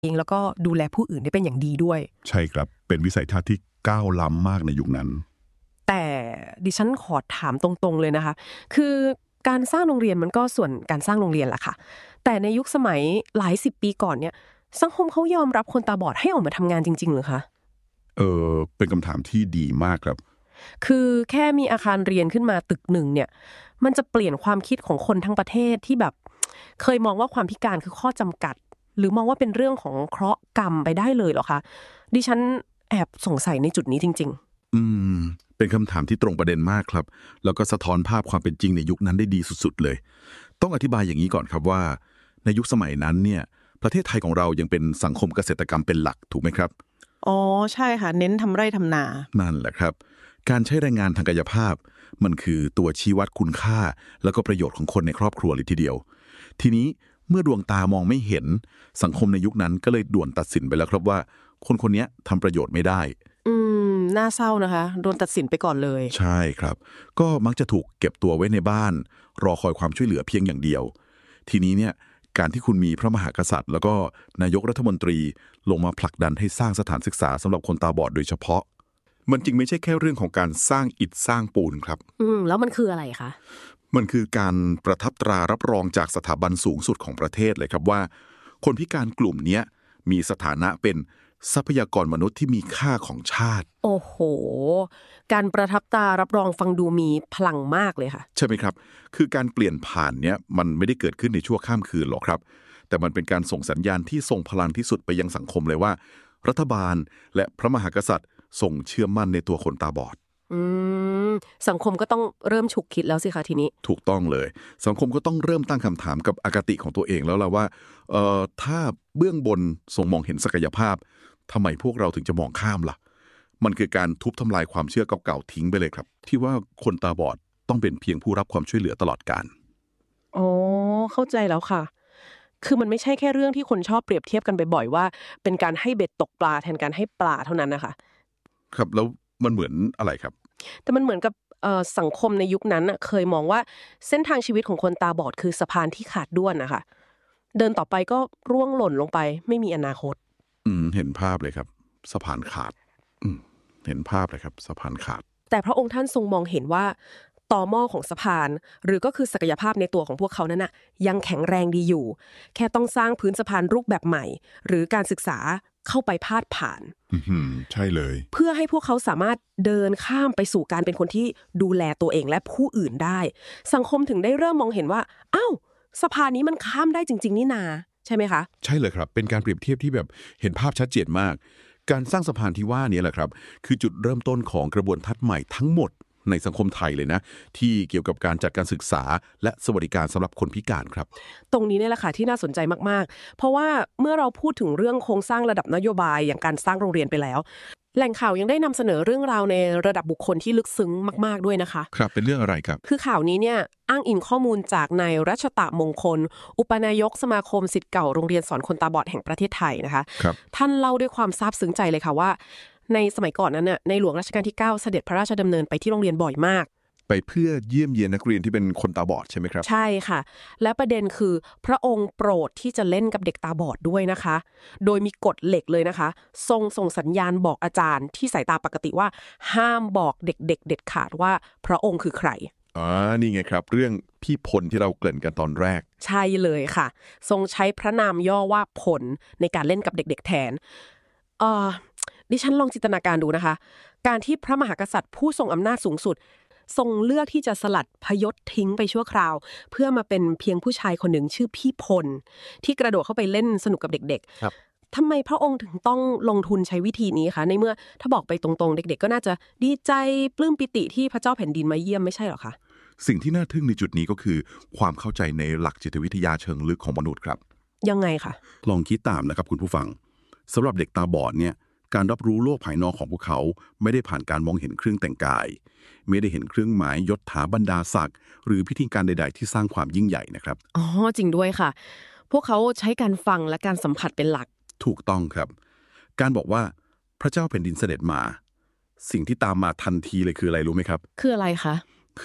เองแล้วก็ดูแลผู้อื่นได้เป็นอย่างดีด้วยใช่ครับเป็นวิสัยทัศน์ที่ก้าวล้ำมากในยุคนั้นแต่ดิฉันขอถามตรงๆเลยนะคะคือการสร้างโรงเรียนมันก็ส่วนการสร้างโรงเรียนแหละค่ะแต่ในยุคสมัยหลาย10 ปีก่อนเนี่ยสังคมเขายอมรับคนตาบอดให้ออกมาทำงานจริงๆหรือคะเป็นคำถามที่ดีมากครับคือแค่มีอาคารเรียนขึ้นมาตึกหนึ่งเนี่ยมันจะเปลี่ยนความคิดของคนทั้งประเทศที่แบบเคยมองว่าความพิการคือข้อจำกัดหรือมองว่าเป็นเรื่องของเคราะห์กรรมไปได้เลยเหรอคะดิฉันแอบสงสัยในจุดนี้จริงเป็นคำถามที่ตรงประเด็นมากครับแล้วก็สะท้อนภาพความเป็นจริงในยุคนั้นได้ดีสุดๆเลยต้องอธิบายอย่างนี้ก่อนครับว่าในยุคสมัยนั้นเนี่ยประเทศไทยของเรายังเป็นสังคมเกษตรกรรมเป็นหลักถูกไหมครับอ๋อใช่ค่ะเน้นทำไร่ทำนานั่นแหละครับการใช้แรงงานทางกายภาพมันคือตัวชี้วัดคุณค่าแล้วก็ประโยชน์ของคนในครอบครัวเลยทีเดียวทีนี้เมื่อดวงตามองไม่เห็นสังคมในยุคนั้นก็เลยด่วนตัดสินไปแล้วครับว่าคนคนนี้ทำประโยชน์ไม่ได้น่าเศร้านะคะโดนตัดสินไปก่อนเลยใช่ครับก็มักจะถูกเก็บตัวไว้ในบ้านรอคอยความช่วยเหลือเพียงอย่างเดียวทีนี้เนี่ยการที่คุณมีพระมหากษัตริย์แล้วก็นายกรัฐมนตรีลงมาผลักดันให้สร้างสถานศึกษาสำหรับคนตาบอดโดยเฉพาะมันจริงไม่ใช่แค่เรื่องของการสร้างอิฐสร้างปูนครับแล้วมันคืออะไรคะมันคือการประทับตรารับรองจากสถาบันสูงสุดของประเทศเลยครับว่าคนพิการกลุ่มนี้มีสถานะเป็นทรัพยากรมนุษย์ที่มีค่าของชาติโอ้โหการประทับตารับรองฟังดูมีพลังมากเลยค่ะใช่ไหมครับคือการเปลี่ยนผ่านเนี้ยมันไม่ได้เกิดขึ้นในชั่วข้ามคืนหรอกครับแต่มันเป็นการส่งสัญญาณที่ทรงพลังที่สุดไปยังสังคมเลยว่ารัฐบาลและพระมหากษัตริย์ทรงเชื่อมั่นในตัวคนตาบอดสังคมก็ต้องเริ่มฉุกคิดแล้วสิคะทีนี้ถูกต้องเลยสังคมก็ต้องเริ่มตั้งคำถามกับอคติของตัวเองแล้วล่ะว่าถ้าเบื้องบนทรงมองเห็นศักยภาพทำไมพวกเราถึงจะมองข้ามล่ะมันคือการทุบทำลายความเชื่อเก่าๆทิ้งไปเลยครับที่ว่าคนตาบอดต้องเป็นเพียงผู้รับความช่วยเหลือตลอดกาลอ๋อเข้าใจแล้วค่ะคือมันไม่ใช่แค่เรื่องที่คนชอบเปรียบเทียบกันบ่อยๆว่าเป็นการให้เบ็ดตกปลาแทนการให้ปลาเท่านั้นนะคะครับแล้วมันเหมือนอะไรครับแต่มันเหมือนกับสังคมในยุคนั้นน่ะเคยมองว่าเส้นทางชีวิตของคนตาบอดคือสะพานที่ขาดด้วนนะคะเดินต่อไปก็ร่วงหล่นลงไปไม่มีอนาคตเห็นภาพเลยครับสะพานขาดเห็นภาพเลยครับสะพานขาดแต่พระองค์ท่านทรงมองเห็นว่าต่อหม้อของสะพานหรือก็คือศักยภาพในตัวของพวกเขานั้นน่ะยังแข็งแรงดีอยู่แค่ต้องสร้างพื้นสะพานรูปแบบใหม่หรือการศึกษาเข้าไปพาดผ่านใช่เลยเพื่อให้พวกเขาสามารถเดินข้ามไปสู่การเป็นคนที่ดูแลตัวเองและผู้อื่นได้สังคมถึงได้เริ่มมองเห็นว่าอ้าวสะพานนี้มันข้ามได้จริงๆนี่นาใช่ไหมคะใช่เลยครับเป็นการเปรียบเทียบที่แบบเห็นภาพชัดเจนมากการสร้างสะพานที่ว่านี้แหละครับคือจุดเริ่มต้นของกระบวนทัศน์ใหม่ทั้งหมดในสังคมไทยเลยนะที่เกี่ยวกับการจัดการศึกษาและสวัสดิการสำหรับคนพิการครับตรงนี้เนี่ยแหละค่ะที่น่าสนใจมากๆเพราะว่าเมื่อเราพูดถึงเรื่องโครงสร้างระดับนโยบายอย่างการสร้างโรงเรียนไปแล้วแหล่งข่าวยังได้นำเสนอเรื่องราวในระดับบุคคลที่ลึกซึ้งมากๆด้วยนะคะครับเป็นเรื่องอะไรครับคือข่าวนี้เนี่ยอ้างอิงข้อมูลจากนายรัชตะมงคลอุปนายกสมาคมศิษย์เก่าโรงเรียนสอนคนตาบอดแห่งประเทศไทยนะคะท่านเล่าด้วยความซาบซึ้งใจเลยค่ะว่าในสมัยก่อนนั้นน่ะในหลวงรัชกาลที่9เสด็จพระราชดำเนินไปที่โรงเรียนบ่อยมากไปเพื่อเยี่ยมเยียนนักเรียนที่เป็นคนตาบอดใช่ไหมครับใช่ค่ะและประเด็นคือพระองค์โปรดที่จะเล่นกับเด็กตาบอดด้วยนะคะโดยมีกฎเหล็กเลยนะคะส่งสัญญาณบอกอาจารย์ที่สายตาปกติว่าห้ามบอกเด็กๆเด็ดขาดว่าพระองค์คือใครนี่ไงครับเรื่องพี่พลที่เราเกริ่นกันตอนแรกใช่เลยค่ะทรงใช้พระนามย่อว่าพลในการเล่นกับเด็กๆแทนดิฉันลองจินตนาการดูนะคะการที่พระมหากษัตริย์ผู้ทรงอำนาจสูงสุดทรงเลือกที่จะสลัดพยศทิ้งไปชั่วคราวเพื่อมาเป็นเพียงผู้ชายคนหนึ่งชื่อพี่พลที่กระโดดเข้าไปเล่นสนุกกับเด็กๆครับทำไมพระองค์ถึงต้องลงทุนใช้วิธีนี้คะในเมื่อถ้าบอกไปตรงๆเด็กๆก็น่าจะดีใจปลื้มปิติที่พระเจ้าแผ่นดินมาเยี่ยมไม่ใช่หรอคะสิ่งที่น่าทึ่งในจุดนี้ก็คือความเข้าใจในหลักจิตวิทยาเชิงลึกของมนุษย์ครับยังไงคะลองคิดตามนะครับคุณผู้ฟังสำหรับเด็กตาบอดเนี่ยการรับรู้โลกภายนอกของพวกเขาไม่ได้ผ่านการมองเห็นเครื่องแต่งกายไม่ได้เห็นเครื่องหมายยศถาบรรดาศักดิ์หรือพิธีการใดๆที่สร้างความยิ่งใหญ่นะครับอ๋อจริงด้วยค่ะพวกเขาใช้การฟังและการสัมผัสเป็นหลักถูกต้องครับการบอกว่าพระเจ้าแผ่นดินเสด็จมาสิ่งที่ตามมาทันทีเลยคืออะไรรู้ไหมครับคืออะไรคะคือ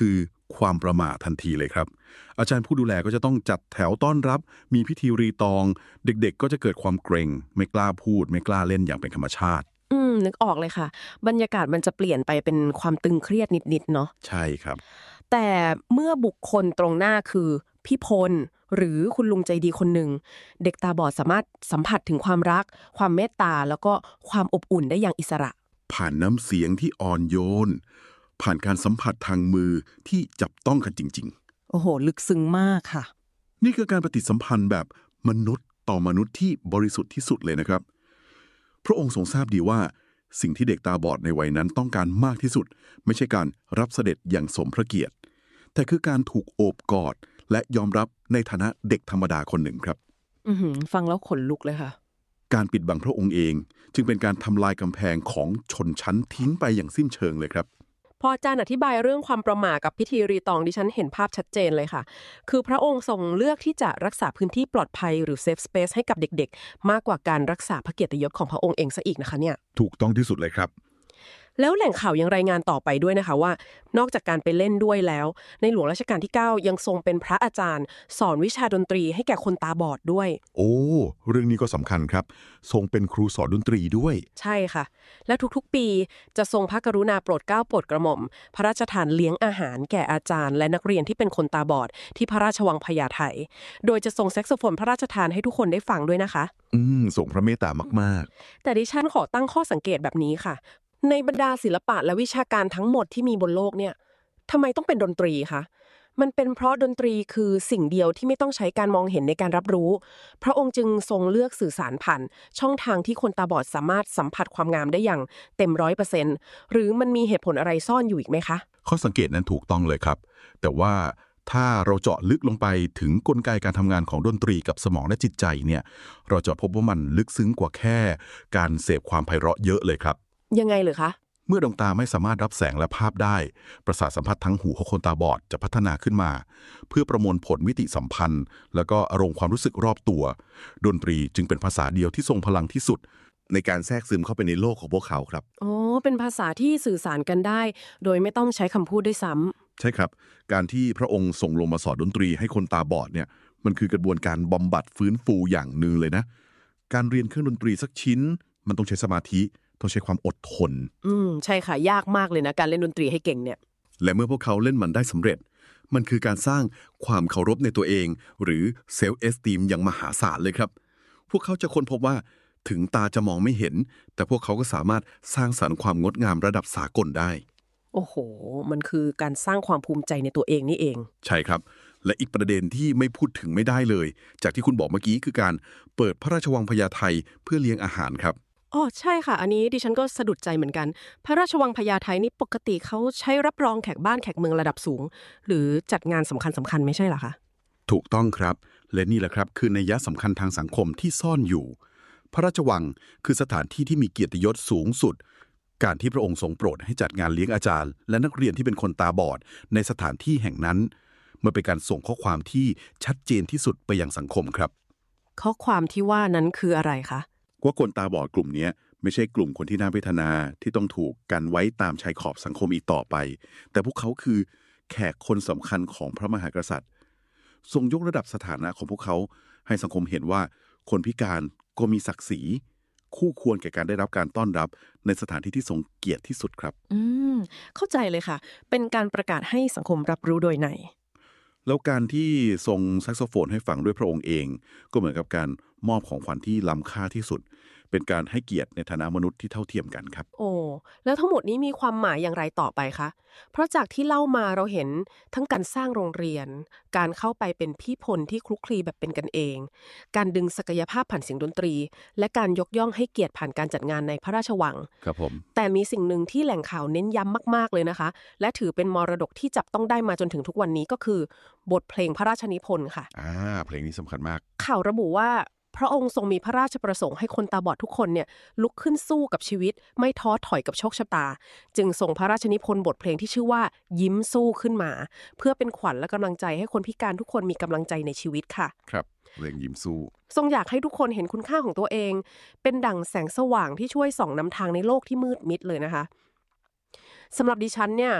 ความประหม่าทันทีเลยครับอาจารย์ผู้ดูแลก็จะต้องจัดแถวต้อนรับมีพิธีรีตองเด็กๆก็จะเกิดความเกรงไม่กล้าพูดไม่กล้าเล่นอย่างเป็นธรรมชาตินึกออกเลยค่ะบรรยากาศมันจะเปลี่ยนไปเป็นความตึงเครียดนิดๆเนาะใช่ครับแต่เมื่อบุคคลตรงหน้าคือพี่พลหรือคุณลุงใจดีคนหนึ่งเด็กตาบอดสามารถสัมผัสถึงความรักความเมตตาแล้วก็ความอบอุ่นได้อย่างอิสระผ่านน้ำเสียงที่อ่อนโยนผ่านการสัมผัสทางมือที่จับต้องกันจริงโอ้โหลึกซึ้งมากค่ะนี่คือการปฏิสัมพันธ์แบบมนุษย์ต่อมนุษย์ที่บริสุทธิ์ที่สุดเลยนะครับพระองค์ทรงทราบดีว่าสิ่งที่เด็กตาบอดในวัยนั้นต้องการมากที่สุดไม่ใช่การรับเสด็จอย่างสมพระเกียรติแต่คือการถูกโอบกอดและยอมรับในฐานะเด็กธรรมดาคนหนึ่งครับฟังแล้วขนลุกเลยค่ะการปิดบังพระองค์เองจึงเป็นการทำลายกำแพงของชนชั้นทิ้งไปอย่างสิ้นเชิงเลยครับพออาจารย์อธิบายเรื่องความประหม่ากับพิธีรีตองดิฉันเห็นภาพชัดเจนเลยค่ะคือพระองค์ทรงเลือกที่จะรักษาพื้นที่ปลอดภัยหรือเซฟสเปซให้กับเด็กๆมากกว่าการรักษาพระเกียรติยศของพระองค์เองซะอีกนะคะเนี่ยถูกต้องที่สุดเลยครับแล้วแหล่งข่าวยังรายงานต่อไปด้วยนะคะว่านอกจากการไปเล่นด้วยแล้วในหลวงรัชกาลที่9ยังทรงเป็นพระอาจารย์สอนวิชาดนตรีให้แก่คนตาบอดด้วยโอ้เรื่องนี้ก็สำคัญครับทรงเป็นครูสอนดนตรีด้วยใช่ค่ะและทุกๆปีจะทรงพระกรุณาโปรดเกล้าโปรดกระหม่อมพระราชทานเลี้ยงอาหารแก่อาจารย์และนักเรียนที่เป็นคนตาบอดที่พระราชวังพญาไทโดยจะทรงแซกโซโฟนพระราชทานให้ทุกคนได้ฟังด้วยนะคะทรงพระเมตตามากๆแต่ดิฉันขอตั้งข้อสังเกตแบบนี้ค่ะในบรรดาศิลปะและวิชาการทั้งหมดที่มีบนโลกเนี่ยทำไมต้องเป็นดนตรีคะมันเป็นเพราะดนตรีคือสิ่งเดียวที่ไม่ต้องใช้การมองเห็นในการรับรู้พระองค์จึงทรงเลือกสื่อสารผ่านช่องทางที่คนตาบอดสามารถสัมผัสความงามได้อย่างเต็ม 100% หรือมันมีเหตุผลอะไรซ่อนอยู่อีกไหมคะข้อสังเกตนั้นถูกต้องเลยครับแต่ว่าถ้าเราเจาะลึกลงไปถึงกลไกการทำงานของดนตรีกับสมองและจิตใจเนี่ยเราจะพบว่ามันลึกซึ้งกว่าแค่การเสพความไพเราะเยอะเลยครับยังไงเหรอคะเมื่อดวงตาไม่สามารถรับแสงและภาพได้ประสาทสัมผัสทั้งหูของคนตาบอดจะพัฒนาขึ้นมาเพื่อประมวลผลมิติสัมพันธ์แล้วก็อารมณ์ความรู้สึกรอบตัวดนตรีจึงเป็นภาษาเดียวที่ทรงพลังที่สุดในการแทรกซึมเข้าไปในโลกของพวกเขาครับอ๋อเป็นภาษาที่สื่อสารกันได้โดยไม่ต้องใช้คำพูดด้วยซ้ำใช่ครับการที่พระองค์ส่งลงมาสอนดนตรีให้คนตาบอดเนี่ยมันคือกระบวนการบำบัดฟื้นฟูอย่างหนึ่งเลยนะการเรียนเครื่องดนตรีสักชิ้นมันต้องใช้สมาธิต้องใช้ความอดทนใช่ค่ะยากมากเลยนะการเล่นดนตรีให้เก่งเนี่ยและเมื่อพวกเขาเล่นมันได้สำเร็จมันคือการสร้างความเคารพในตัวเองหรือเซลฟ์เอสติมอย่างมหาศาลเลยครับพวกเขาจะค้นพบว่าถึงตาจะมองไม่เห็นแต่พวกเขาก็สามารถสร้างสรรค์ความงดงามระดับสากลได้โอ้โหมันคือการสร้างความภูมิใจในตัวเองนี่เองใช่ครับและอีกประเด็นที่ไม่พูดถึงไม่ได้เลยจากที่คุณบอกเมื่อกี้คือการเปิดพระราชวังพญาไทเพื่อเลี้ยงอาหารครับอ๋อใช่ค่ะอันนี้ดิฉันก็สะดุดใจเหมือนกันพระราชวังพญาไทนี่ปกติเขาใช้รับรองแขกบ้านแขกเมืองระดับสูงหรือจัดงานสำคัญไม่ใช่เหรอคะถูกต้องครับและนี่แหละครับคือนัยยะสำคัญทางสังคมที่ซ่อนอยู่พระราชวังคือสถานที่ที่มีเกียรติยศสูงสุดการที่พระองค์ทรงโปรดให้จัดงานเลี้ยงอาจารย์และนักเรียนที่เป็นคนตาบอดในสถานที่แห่งนั้นมันเป็นการส่งข้อความที่ชัดเจนที่สุดไปยังสังคมครับข้อความที่ว่านั้นคืออะไรคะว่าคนตาบอดกลุ่มนี้ไม่ใช่กลุ่มคนที่น่าเวทนาที่ต้องถูกกันไว้ตามชายขอบสังคมอีกต่อไปแต่พวกเขาคือแขกคนสำคัญของพระมหากษัตริย์ทรงยกระดับสถานะของพวกเขาให้สังคมเห็นว่าคนพิการก็มีศักดิ์ศรีคู่ควรแก่การได้รับการต้อนรับในสถานที่ที่ทรงเกียรติที่สุดครับเข้าใจเลยค่ะเป็นการประกาศให้สังคมรับรู้โดยในแล้วการที่ทรงแซกโซโฟนให้ฟังด้วยพระองค์เองก็เหมือนกับการมอบของขวัญที่ล้ำค่าที่สุดเป็นการให้เกียรติในฐานะมนุษย์ที่เท่าเทียมกันครับโอ้แล้วทั้งหมดนี้มีความหมายอย่างไรต่อไปคะเพราะจากที่เล่ามาเราเห็นทั้งการสร้างโรงเรียนการเข้าไปเป็นพี่พลที่คลุกคลีแบบเป็นกันเองการดึงศักยภาพผ่านเสียงดนตรีและการยกย่องให้เกียรติผ่านการจัดงานในพระราชวังครับผมแต่มีสิ่งหนึ่งที่แหล่งข่าวเน้นย้ำมากๆเลยนะคะและถือเป็นมรดกที่จับต้องได้มาจนถึงทุกวันนี้ก็คือบทเพลงพระราชนิพนธ์ค่ะเพลงนี้สำคัญมากข่าวระบุว่าพระองค์ทรงมีพระราชประสงค์ให้คนตาบอดทุกคนเนี่ยลุกขึ้นสู้กับชีวิตไม่ท้อถอยกับโชคชะตาจึงส่งพระราชนิพนธ์บทเพลงที่ชื่อว่ายิ้มสู้ขึ้นมาเพื่อเป็นขวัญและกำลังใจให้คนพิการทุกคนมีกำลังใจในชีวิตค่ะครับเพลงยิ้มสู้ทรงอยากให้ทุกคนเห็นคุณค่าของตัวเองเป็นดั่งแสงสว่างที่ช่วยส่องนำทางในโลกที่มืดมิดเลยนะคะสำหรับดิฉันเนี่ย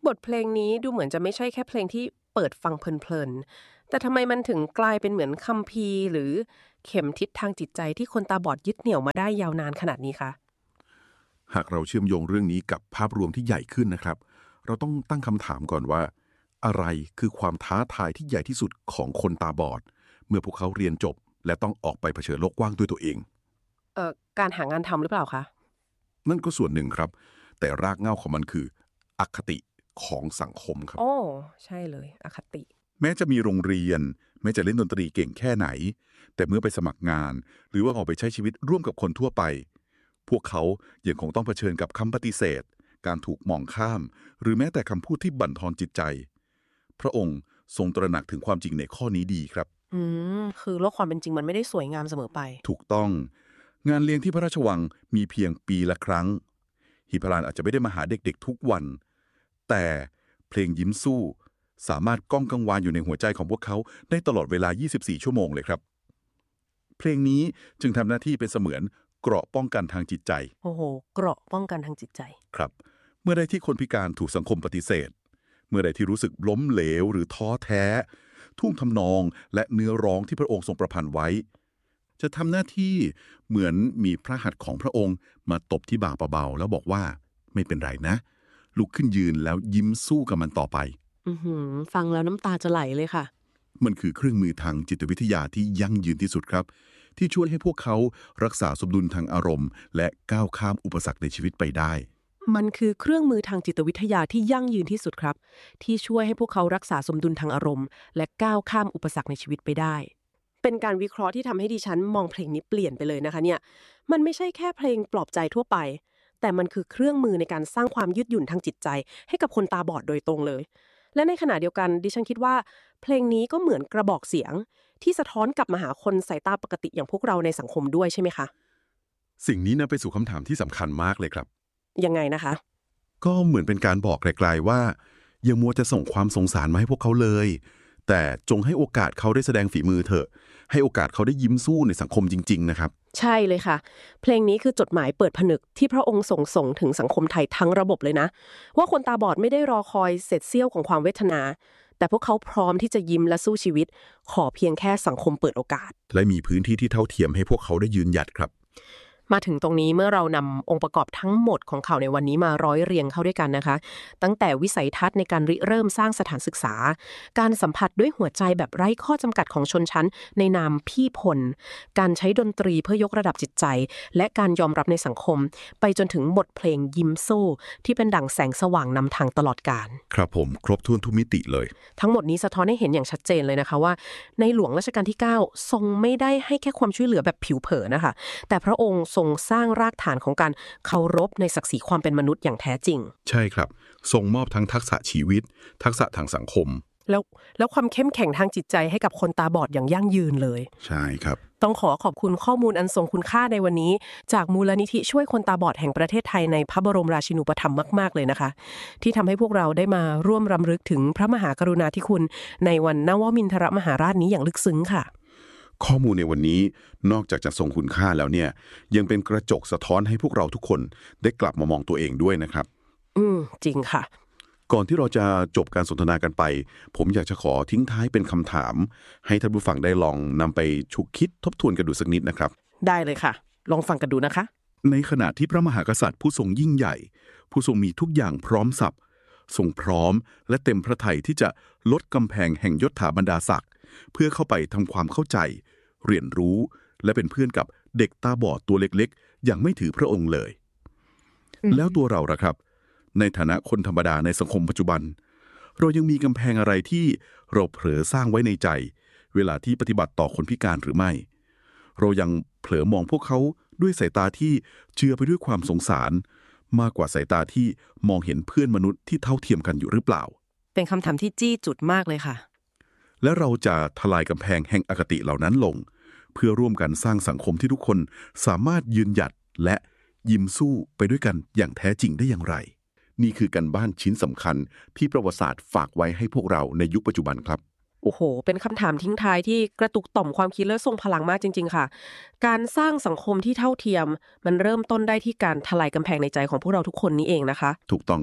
บทเพลงนี้ดูเหมือนจะไม่ใช่แค่เพลงที่เปิดฟังเพลินๆแต่ทำไมมันถึงกลายเป็นเหมือนคัมภีร์หรือเข็มทิศทางจิตใจที่คนตาบอดยึดเหนี่ยวมาได้ยาวนานขนาดนี้คะหากเราเชื่อมโยงเรื่องนี้กับภาพรวมที่ใหญ่ขึ้นนะครับเราต้องตั้งคำถามก่อนว่าอะไรคือความท้าทายที่ใหญ่ที่สุดของคนตาบอดเมื่อพวกเขาเรียนจบและต้องออกไปเผชิญโลกกว้างด้วยตัวเองการหางานทำหรือเปล่าคะนั่นก็ส่วนหนึ่งครับแต่รากเหง้าของมันคืออคติของสังคมครับโอ้ใช่เลยอคติแม้จะมีโรงเรียนแม้จะเล่นดนตรีเก่งแค่ไหนแต่เมื่อไปสมัครงานหรือว่าออกไปใช้ชีวิตร่วมกับคนทั่วไปพวกเขายังคงต้องเผชิญกับคำปฏิเสธการถูกมองข้ามหรือแม้แต่คำพูดที่บั่นทอนจิตใจพระองค์ทรงตระหนักถึงความจริงในข้อนี้ดีครับคือโลกความเป็นจริงมันไม่ได้สวยงามเสมอไปถูกต้องงานเลี้ยงที่พระราชวังมีเพียงปีละครั้งฮิพาลานอาจจะไม่ได้มาหาเด็กๆทุกวันแต่เพลงยิ้มสู้สามารถก้องกังวานอยู่ในหัวใจของพวกเขาได้ตลอดเวลา24ชั่วโมงเลยครับเพลงนี้จึงทำหน้าที่เป็นเสมือนเกราะป้องกันทางจิตใจโอ้โหเกราะป้องกันทางจิตใจครับเมื่อใดที่คนพิการถูกสังคมปฏิเสธเมื่อใดที่รู้สึกล้มเหลวหรือท้อแท้ท่วงทำนองและเนื้อร้องที่พระองค์ทรงประพันธ์ไว้จะทำหน้าที่เหมือนมีพระหัตถ์ของพระองค์มาตบที่บ่าเบาๆแล้วบอกว่าไม่เป็นไรนะลุกขึ้นยืนแล้วยิ้มสู้กับมันต่อไปฟังแล้วน้ำตาจะไหลเลยค่ะมันคือเครื่องมือทางจิตวิทยาที่ยั่งยืนที่สุดครับที่ช่วยให้พวกเขารักษาสมดุลทางอารมณ์และก้าวข้ามอุปสรรคในชีวิตไปได้มันคือเครื่องมือทางจิตวิทยาที่ยั่งยืนที่สุดครับที่ช่วยให้พวกเขารักษาสมดุลทางอารมณ์และก้าวข้ามอุปสรรคในชีวิตไปได้เป็นการวิเคราะห์ที่ทำให้ดิฉันมองเพลงนี้เปลี่ยนไปเลยนะคะเนี่ยมันไม่ใช่แค่เพลงปลอบใจทั่วไปแต่มันคือเครื่องมือในการสร้างความยืดหยุ่นทางจิตใจให้กับคนตาบอดโดยตรงเลยและในขณะเดียวกันดิฉันคิดว่าเพลงนี้ก็เหมือนกระบอกเสียงที่สะท้อนกลับมาหาคนสายตาปกติอย่างพวกเราในสังคมด้วยใช่ไหมคะสิ่งนี้นำไปสู่คำถามที่สำคัญมากเลยครับยังไงนะคะก็เหมือนเป็นการบอกไกลๆว่าอย่ามัวจะส่งความสงสารมาให้พวกเขาเลยแต่จงให้โอกาสเขาได้แสดงฝีมือเถอะให้โอกาสเขาได้ยิ้มสู้ในสังคมจริงๆนะครับใช่เลยค่ะเพลงนี้คือจดหมายเปิดผนึกที่พระองค์ส่งถึงสังคมไทยทั้งระบบเลยนะว่าคนตาบอดไม่ได้รอคอยเสร็จเสี้ยวของความเวทนาแต่พวกเขาพร้อมที่จะยิ้มและสู้ชีวิตขอเพียงแค่สังคมเปิดโอกาสและมีพื้นที่ที่เท่าเทียมให้พวกเขาได้ยืนหยัดครับมาถึงตรงนี้เมื่อเรานำองค์ประกอบทั้งหมดของข่าวในวันนี้มาร้อยเรียงเข้าด้วยกันนะคะตั้งแต่วิสัยทัศน์ในการริเริ่มสร้างสถานศึกษาการสัมผัสด้วยหัวใจแบบไร้ข้อจำกัดของชนชั้นในนามพี่พลการใช้ดนตรีเพื่อยกระดับจิตใจและการยอมรับในสังคมไปจนถึงบทเพลงยิ้มสู้ที่เป็นดั่งแสงสว่างนำทางตลอดกาลครับผมครบถ้วนทุกมิติเลยทั้งหมดนี้สะท้อนให้เห็นอย่างชัดเจนเลยนะคะว่าในหลวงรัชกาลที่9ทรงไม่ได้ให้แค่ความช่วยเหลือแบบผิวเผินนะคะแต่พระองค์ทรงสร้างรากฐานของการเคารพในศักดิ์ศรีความเป็นมนุษย์อย่างแท้จริงใช่ครับทรงมอบทั้งทักษะชีวิตทักษะทางสังคมแล้วความเข้มแข็งทางจิตใจให้กับคนตาบอดอย่างยั่งยืนเลยใช่ครับต้องขอบคุณข้อมูลอันทรงคุณค่าในวันนี้จากมูลนิธิช่วยคนตาบอดแห่งประเทศไทยในพระบรมราชินูปถัมภ์มากๆเลยนะคะที่ทำให้พวกเราได้มาร่วมรำลึกถึงพระมหากรุณาธิคุณในวันนวมินทรมหาราชนี้อย่างลึกซึ้งค่ะข้อมูลในวันนี้นอกจากจะทรงคุณค่าแล้วเนี่ยยังเป็นกระจกสะท้อนให้พวกเราทุกคนได้กลับมามองตัวเองด้วยนะครับจริงค่ะก่อนที่เราจะจบการสนทนากันไปผมอยากจะขอทิ้งท้ายเป็นคำถามให้ท่านผู้ฟังได้ลองนำไปฉุกคิดทบทวนกันดูสักนิดนะครับได้เลยค่ะลองฟังกันดูนะคะในขณะที่พระมหากษัตริย์ผู้ทรงยิ่งใหญ่ผู้ทรงมีทุกอย่างพร้อมสับทรงพร้อมและเต็มพระทัยที่จะลดกำแพงแห่งยศถาบรรดาศักดิ์เพื่อเข้าไปทำความเข้าใจเรียนรู้และเป็นเพื่อนกับเด็กตาบอดตัวเล็กๆอย่างไม่ถือพระองค์เลยแล้วตัวเราล่ะครับในฐานะคนธรรมดาในสังคมปัจจุบันเรายังมีกำแพงอะไรที่เราเผลอสร้างไว้ในใจเวลาที่ปฏิบัติต่อคนพิการหรือไม่เรายังเผลอมองพวกเขาด้วยสายตาที่เจือไปด้วยความสงสารมากกว่าสายตาที่มองเห็นเพื่อนมนุษย์ที่เท่าเทียมกันอยู่หรือเปล่าเป็นคำถามที่จี้จุดมากเลยค่ะและเราจะทลายกำแพงแห่งอคติเหล่านั้นลงเพื่อร่วมกันสร้างสังคมที่ทุกคนสามารถยืนหยัดและยิ้มสู้ไปด้วยกันอย่างแท้จริงได้อย่างไรนี่คือการบ้านชิ้นสำคัญที่ประวัติศาสตร์ฝากไว้ให้พวกเราในยุคปัจจุบันครับโอ้โหเป็นคำถามทิ้งท้ายที่กระตุกต่อมความคิดและทรงพลังมากจริงๆค่ะการสร้างสังคมที่เท่าเทียมมันเริ่มต้นได้ที่การทลายกำแพงในใจของพวกเราทุกคนนี้เองนะคะถูกต้องครับ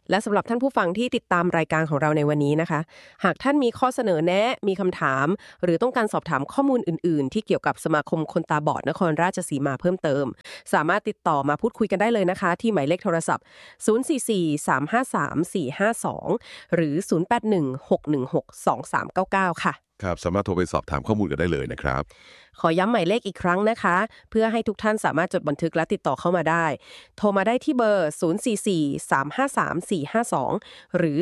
และสำหรับท่านผู้ฟังที่ติดตามรายการของเราในวันนี้นะคะหากท่านมีข้อเสนอแนะมีคำถามหรือต้องการสอบถามข้อมูลอื่นๆที่เกี่ยวกับสมาคมคนตาบอดนครราชสีมาเพิ่มเติมสามารถติดต่อมาพูดคุยกันได้เลยนะคะที่หมายเลขโทรศัพท์044-353-452หรือ0816162399ค่ะครับสามารถโทรไปสอบถามข้อมูลกันได้เลยนะครับขอย้ำหมายเลขอีกครั้งนะคะเพื่อให้ทุกท่านสามารถจดบันทึกและติดต่อเข้ามาได้โทรมาได้ที่เบอร์044-353-452หรือ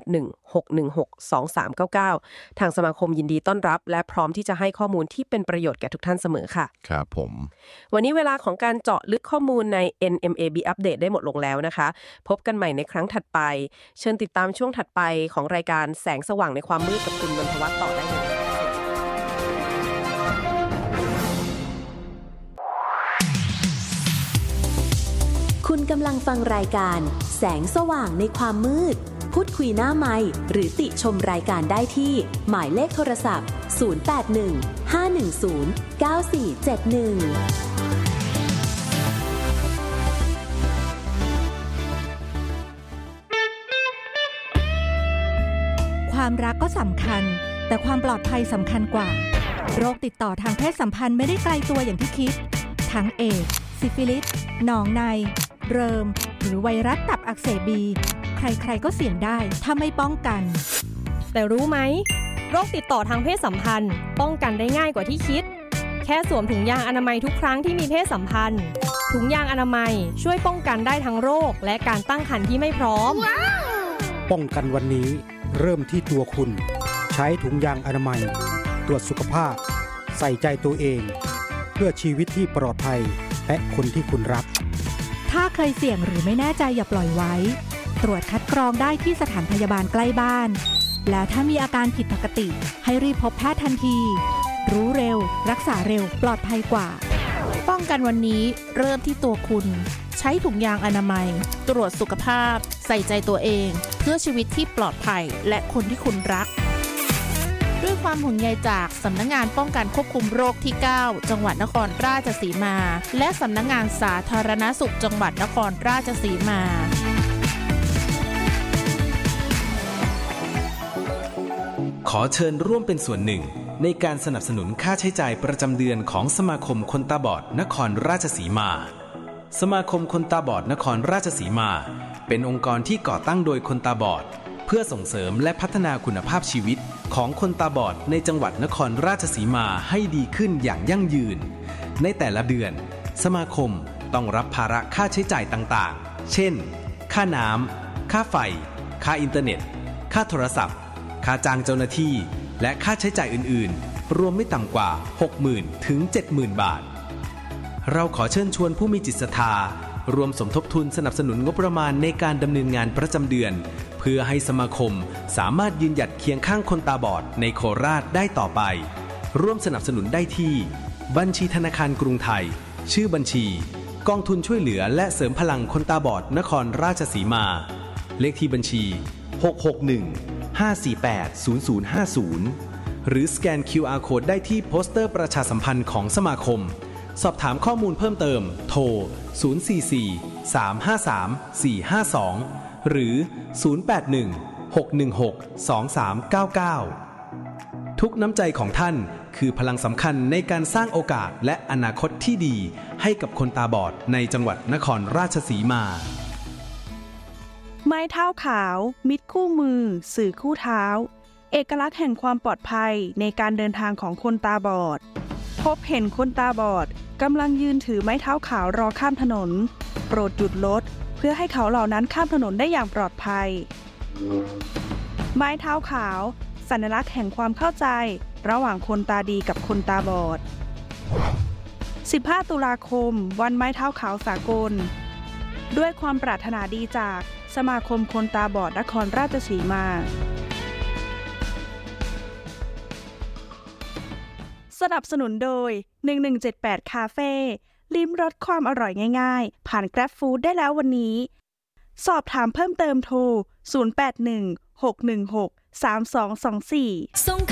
0816162399ทางสมาคมยินดีต้อนรับและพร้อมที่จะให้ข้อมูลที่เป็นประโยชน์แก่ทุกท่านเสมอค่ะครับผมวันนี้เวลาของการเจาะลึกข้อมูลใน NMAB Update ได้หมดลงแล้วนะคะพบกันใหม่ในครั้งถัดไปเชิญติดตามช่วงถัดไปของรายการแสงสว่างในความมืดกับคุณนนทวัฒน์ต่อได้เลยคุณกำลังฟังรายการแสงสว่างในความมืดพูดคุยหน้าไมค์หรือติชมรายการได้ที่หมายเลขโทรศัพท์0814510491 ความรักก็สำคัญแต่ความปลอดภัยสำคัญกว่าโรคติดต่อทางเพศสัมพันธ์ไม่ได้ไกลตัวอย่างที่คิดทั้งเอดส์ซิฟิลิสหนองในเริมหรือไวรัสตับอักเสบบีใครๆก็เสี่ยงได้ถ้าไม่ป้องกันแต่รู้ไหมโรคติดต่อทางเพศสัมพันธ์ป้องกันได้ง่ายกว่าที่คิดแค่สวมถุงยางอนามัยทุกครั้งที่มีเพศสัมพันธ์ถุงยางอนามัยช่วยป้องกันได้ทั้งโรคและการตั้งครรภ์ที่ไม่พร้อมป้องกันวันนี้เริ่มที่ตัวคุณใช้ถุงยางอนามัยตรวจสุขภาพใส่ใจตัวเองเพื่อชีวิตที่ปลอดภัยและคนที่คุณรักถ้าเคยเสี่ยงหรือไม่แน่ใจอย่าปล่อยไว้ตรวจคัดกรองได้ที่สถานพยาบาลใกล้บ้านแล้วถ้ามีอาการผิดปกติให้รีบพบแพทย์ทันทีรู้เร็วรักษาเร็วปลอดภัยกว่าป้องกันวันนี้เริ่มที่ตัวคุณใช้ถุงยางอนามัยตรวจสุขภาพใส่ใจตัวเองเพื่อชีวิตที่ปลอดภัยและคนที่คุณรักด้วยความห่วงใยจากสำนักงานป้องกันควบคุมโรคที่ 9 จังหวัดนครราชสีมาและสำนักงานสาธารณสุขจังหวัดนครราชสีมาขอเชิญร่วมเป็นส่วนหนึ่งในการสนับสนุนค่าใช้จ่ายประจำเดือนของสมาคมคนตาบอดนครราชสีมาสมาคมคนตาบอดนครราชสีมาเป็นองค์กรที่ก่อตั้งโดยคนตาบอดเพื่อส่งเสริมและพัฒนาคุณภาพชีวิตของคนตาบอดในจังหวัดนครราชสีมาให้ดีขึ้นอย่างยั่งยืนในแต่ละเดือนสมาคมต้องรับภาระค่าใช้จ่ายต่างๆเช่นค่าน้ำค่าไฟค่าอินเทอร์เน็ตค่าโทรศัพท์ค่าจ้างเจ้าหน้าที่และค่าใช้จ่ายอื่นๆรวมไม่ต่ำกว่า 60,000 ถึง 70,000 บาทเราขอเชิญชวนผู้มีจิตศรัทธารวมสมทบทุนสนับสนุนงบประมาณในการดำเนินงานประจำเดือนเพื่อให้สมาคมสามารถยืนหยัดเคียงข้างคนตาบอดในโคราชได้ต่อไปร่วมสนับสนุนได้ที่บัญชีธนาคารกรุงไทยชื่อบัญชีกองทุนช่วยเหลือและเสริมพลังคนตาบอดนครราชสีมาเลขที่บัญชี661-548-0050หรือสแกน QR Code ได้ที่โปสเตอร์ประชาสัมพันธ์ของสมาคมสอบถามข้อมูลเพิ่มเติมโทร044-353-452หรือ081-616-2399ทุกน้ำใจของท่านคือพลังสำคัญในการสร้างโอกาสและอนาคตที่ดีให้กับคนตาบอดในจังหวัดนครราชสีมาไม้เท้าขาวมิตรคู่มือสื่อคู่เท้าเอกลักษณ์แห่งความปลอดภัยในการเดินทางของคนตาบอดพบเห็นคนตาบอดกำลังยืนถือไม้เท้าขาวรอข้ามถนนโปรดหยุดรถเพื่อให้เขาเหล่านั้นข้ามถนนได้อย่างปลอดภัยไม้เท้าขาวสัญลักษณ์แห่งความเข้าใจระหว่างคนตาดีกับคนตาบอด15 ตุลาคมวันไม้เท้าขาวสากลด้วยความปรารถนาดีจากสมาคมคนตาบอดนครราชสีมาสนับสนุนโดย1178คาเฟ่ลิ้มรสความอร่อยง่ายๆผ่าน Grab Food ได้แล้ววันนี้สอบถามเพิ่มเติมโทร0816163224